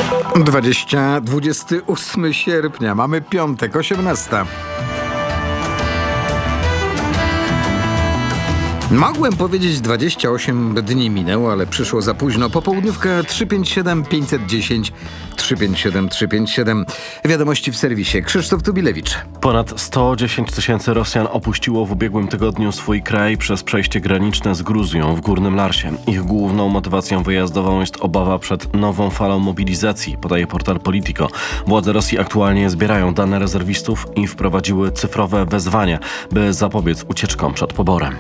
28 sierpnia, mamy piątek, 18. Mogłem powiedzieć 28 dni minęło, ale przyszło za późno. Popołudniówka 357 510 357 357. Wiadomości w serwisie. Krzysztof Tubilewicz. Ponad 110 tysięcy Rosjan opuściło w ubiegłym tygodniu swój kraj przez przejście graniczne z Gruzją w Górnym Larsie. Ich główną motywacją wyjazdową jest obawa przed nową falą mobilizacji, podaje portal Politico. Władze Rosji aktualnie zbierają dane rezerwistów i wprowadziły cyfrowe wezwania, by zapobiec ucieczkom przed poborem.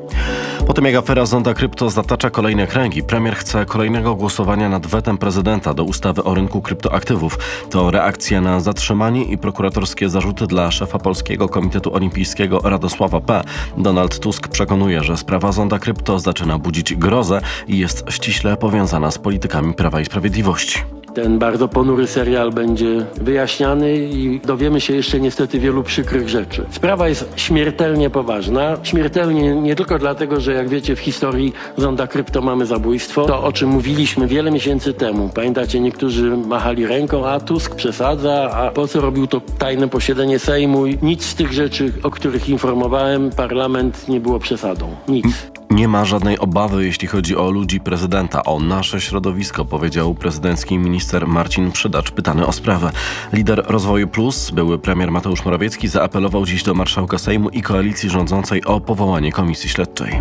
Po tym jak afera Zonda Krypto zatacza kolejne kręgi, premier chce kolejnego głosowania nad wetem prezydenta do ustawy o rynku kryptoaktywów. To reakcja na zatrzymanie i prokuratorskie zarzuty dla szefa Polskiego Komitetu Olimpijskiego Radosława P. Donald Tusk przekonuje, że sprawa Zonda Krypto zaczyna budzić grozę i jest ściśle powiązana z politykami Prawa i Sprawiedliwości. Ten bardzo ponury serial będzie wyjaśniany i dowiemy się jeszcze niestety wielu przykrych rzeczy. Sprawa jest śmiertelnie poważna. Śmiertelnie nie tylko dlatego, że jak wiecie w historii Zonda Krypto mamy zabójstwo. To o czym mówiliśmy wiele miesięcy temu. Pamiętacie, niektórzy machali ręką, a Tusk przesadza, a po co robił to tajne posiedzenie Sejmu? Nic z tych rzeczy, o których informowałem, parlament nie było przesadą. Nic. Nie ma żadnej obawy, jeśli chodzi o ludzi prezydenta, o nasze środowisko, powiedział prezydencki minister Marcin Przydacz, pytany o sprawę. Lider Rozwoju Plus, były premier Mateusz Morawiecki, zaapelował dziś do marszałka Sejmu i koalicji rządzącej o powołanie komisji śledczej.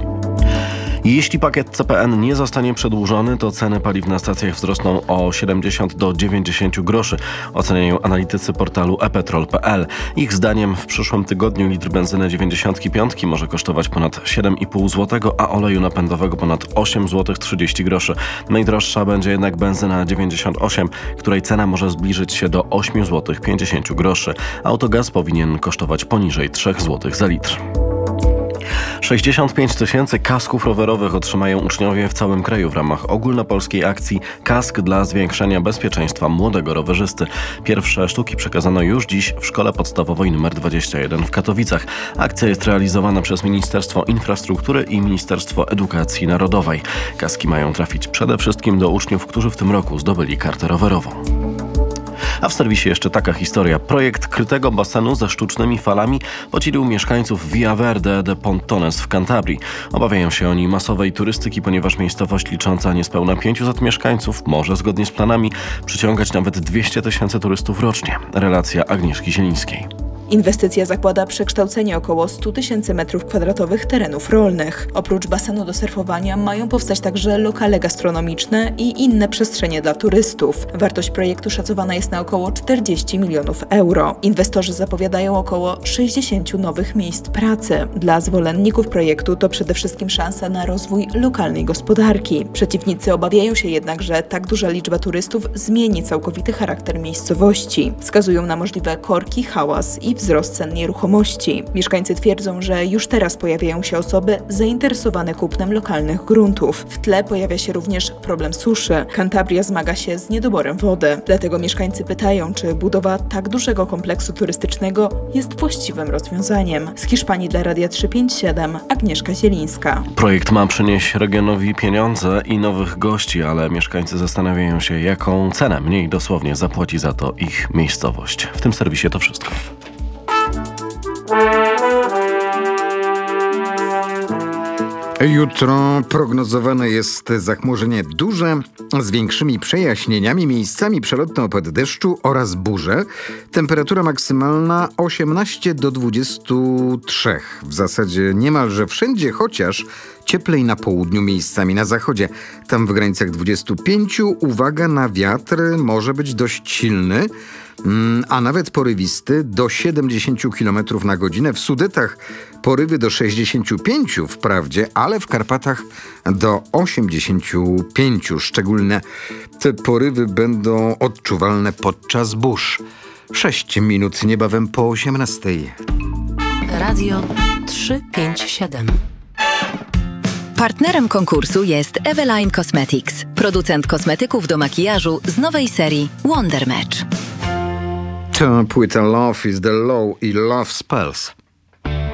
Jeśli pakiet CPN nie zostanie przedłużony, to ceny paliw na stacjach wzrosną o 70 do 90 groszy, oceniają analitycy portalu epetrol.pl. Ich zdaniem w przyszłym tygodniu litr benzyny 95 może kosztować ponad 7,5 zł, a oleju napędowego ponad 8 zł 30 groszy. Najdroższa będzie jednak benzyna 98, której cena może zbliżyć się do 8 zł 50 groszy. Autogaz powinien kosztować poniżej 3 zł za litr. 65 tysięcy kasków rowerowych otrzymają uczniowie w całym kraju w ramach ogólnopolskiej akcji Kask dla zwiększenia bezpieczeństwa młodego rowerzysty. Pierwsze sztuki przekazano już dziś w szkole podstawowej nr 21 w Katowicach. Akcja jest realizowana przez Ministerstwo Infrastruktury i Ministerstwo Edukacji Narodowej. Kaski mają trafić przede wszystkim do uczniów, którzy w tym roku zdobyli kartę rowerową. A w serwisie jeszcze taka historia. Projekt krytego basenu ze sztucznymi falami podzielił mieszkańców Via Verde de Pontones w Kantabrii. Obawiają się oni masowej turystyki, ponieważ miejscowość licząca niespełna 500 mieszkańców może zgodnie z planami przyciągać nawet 200 tysięcy turystów rocznie. Relacja Agnieszki Zielińskiej. Inwestycja zakłada przekształcenie około 100 tysięcy m2 terenów rolnych. Oprócz basenu do surfowania mają powstać także lokale gastronomiczne i inne przestrzenie dla turystów. Wartość projektu szacowana jest na około 40 milionów euro. Inwestorzy zapowiadają około 60 nowych miejsc pracy. Dla zwolenników projektu to przede wszystkim szansa na rozwój lokalnej gospodarki. Przeciwnicy obawiają się jednak, że tak duża liczba turystów zmieni całkowity charakter miejscowości. Wskazują na możliwe korki, hałas i wzrost cen nieruchomości. Mieszkańcy twierdzą, że już teraz pojawiają się osoby zainteresowane kupnem lokalnych gruntów. W tle pojawia się również problem suszy. Kantabria zmaga się z niedoborem wody. Dlatego mieszkańcy pytają, czy budowa tak dużego kompleksu turystycznego jest właściwym rozwiązaniem. Z Hiszpanii dla Radia 357 Agnieszka Zielińska. Projekt ma przynieść regionowi pieniądze i nowych gości, ale mieszkańcy zastanawiają się, jaką cenę mniej dosłownie zapłaci za to ich miejscowość. W tym serwisie to wszystko. Jutro prognozowane jest zachmurzenie duże z większymi przejaśnieniami, miejscami przelotne opady deszczu oraz burze. Temperatura maksymalna 18 do 23. W zasadzie niemalże wszędzie, chociaż cieplej na południu, miejscami na zachodzie. Tam w granicach 25. Uwaga na wiatr, może być dość silny, a nawet porywisty do 70 km na godzinę. W Sudetach porywy do 65 wprawdzie, ale w Karpatach do 85. Szczególne te porywy będą odczuwalne podczas burz. 6 minut niebawem po 18. Radio 357. Partnerem konkursu jest Eveline Cosmetics, producent kosmetyków do makijażu z nowej serii Wonder Match. To płyta Love is the Law i Love Spells.